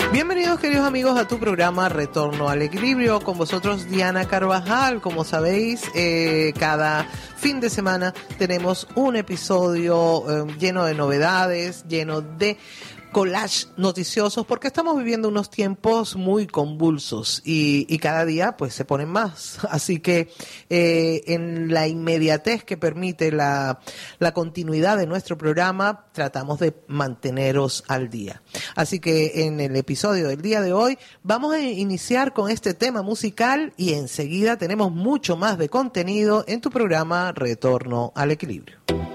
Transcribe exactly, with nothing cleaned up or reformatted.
Bienvenidos, queridos amigos, a tu programa Retorno al Equilibrio. Con vosotros, Diana Carvajal. Como sabéis, eh, cada fin de semana tenemos un episodio eh, lleno de novedades, lleno de collage noticiosos, porque estamos viviendo unos tiempos muy convulsos y, y cada día pues se ponen más. Así que eh, en la inmediatez que permite la, la continuidad de nuestro programa, tratamos de manteneros al día. Así que en el episodio del día de hoy vamos a iniciar con este tema musical y enseguida tenemos mucho más de contenido en tu programa Retorno al Equilibrio.